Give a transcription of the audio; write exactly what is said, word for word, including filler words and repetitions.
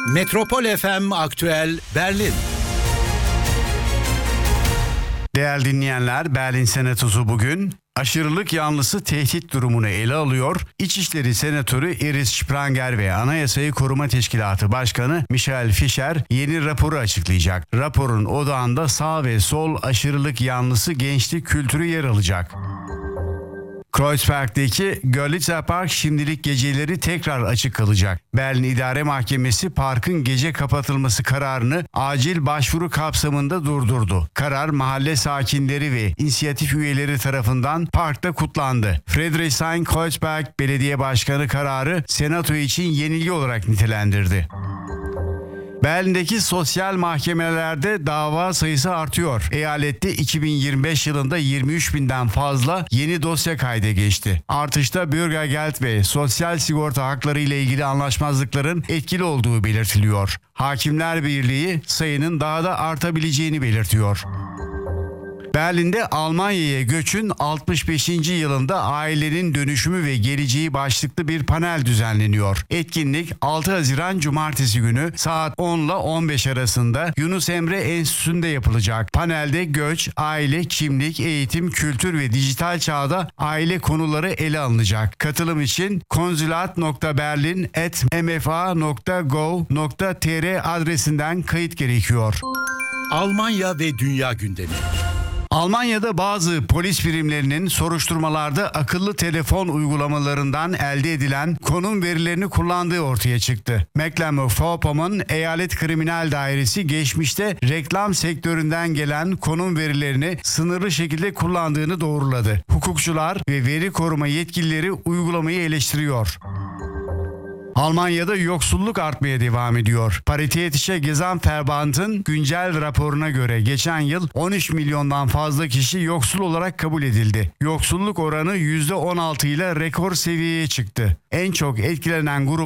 Metropol F M Aktüel Berlin. Değerli dinleyenler, Berlin Senatosu bugün aşırılık yanlısı tehdit durumunu ele alıyor. İçişleri Senatörü Iris Spranger ve Anayasayı Koruma Teşkilatı Başkanı Michel Fischer yeni raporu açıklayacak. Raporun odağında sağ ve sol aşırılık yanlısı gençlik kültürü yer alacak. Kreuzberg'deki Görlitzer Park şimdilik geceleri tekrar açık kalacak. Berlin İdare Mahkemesi parkın gece kapatılması kararını acil başvuru kapsamında durdurdu. Karar mahalle sakinleri ve inisiyatif üyeleri tarafından parkta kutlandı. Friedrichshain-Kreuzberg Belediye Başkanı kararı Senato için yenilgi olarak nitelendirdi. Berlin'deki sosyal mahkemelerde dava sayısı artıyor. Eyalette iki bin yirmi beş yılında yirmi üç binden fazla yeni dosya kayda geçti. Artışta Bürgergeld ve sosyal sigorta hakları ile ilgili anlaşmazlıkların etkili olduğu belirtiliyor. Hakimler Birliği sayının daha da artabileceğini belirtiyor. Berlin'de Almanya'ya göçün altmış beşinci yılında ailenin dönüşümü ve geleceği başlıklı bir panel düzenleniyor. Etkinlik altı Haziran Cumartesi günü saat on ile on beş arasında Yunus Emre Enstitüsü'nde yapılacak. Panelde göç, aile, kimlik, eğitim, kültür ve dijital çağda aile konuları ele alınacak. Katılım için konsulat nokta berlin at m f a nokta gov nokta t r adresinden kayıt gerekiyor. Almanya ve dünya gündemi. Almanya'da bazı polis birimlerinin soruşturmalarda akıllı telefon uygulamalarından elde edilen konum verilerini kullandığı ortaya çıktı. Mecklenburg-Vorpommern Eyalet Kriminal Dairesi geçmişte reklam sektöründen gelen konum verilerini sınırlı şekilde kullandığını doğruladı. Hukukçular ve veri koruma yetkilileri uygulamayı eleştiriyor. Almanya'da yoksulluk artmaya devam ediyor. Paritätische Gesamtverband'ın güncel raporuna göre geçen yıl on üç milyondan fazla kişi yoksul olarak kabul edildi. Yoksulluk oranı yüzde on altı ile rekor seviyeye çıktı. En çok etkilenen grup